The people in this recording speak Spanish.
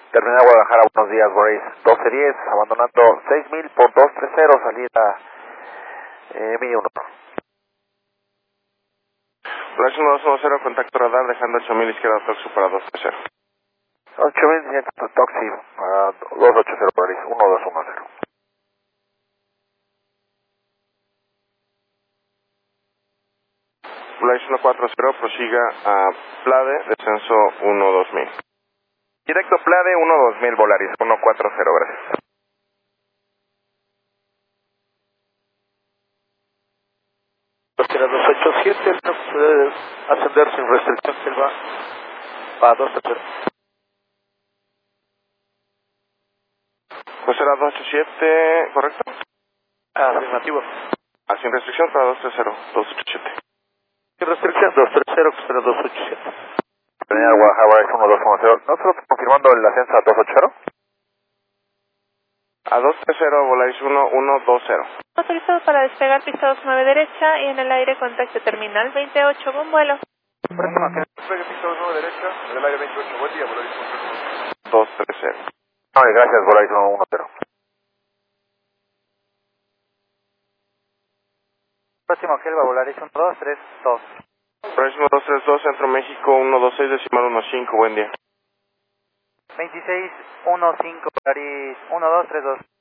Terminal Guadalajara, buenos días, Boris. 1210, abandonando 6000 por 230, salida Mi 1. Flash 1210, contacto radar, dejando 8000 izquierda Toxi para 230. 8000, Toxi, 280, Boris, 1210. Flash 140, prosiga a Plade, descenso 12000. Directo Plade, 12000, Volaris, 140, gracias. Será 287, el truck puede ascender sin restricción, que él va a 230. Pues será 287, ¿correcto? Afirmativo. Sin restricción para 230, 287. Sin restricción, 230, que será 287. Terminal Guadalajara, es 1210. ¿Nosotros confirmando el ascenso a 280? A 230, Volaris 1120. Autorizado para despegar, pisados 9 derecha y en el aire contacto terminal 28, buen vuelo. Próxima, que despegue pisados 9 derecha, en el aire 28, buen día, Volaris 230. No, gracias, Volaris 110. Próximo, Gelba, Volaris 1232. Próximo 232, Centro México 126, decimal 15, buen día. 2615, Volaris 1232.